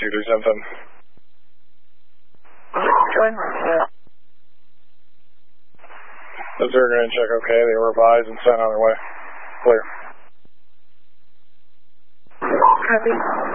237. Join. Those are going to check okay. They were revised and sent on their way. Clear. Copy.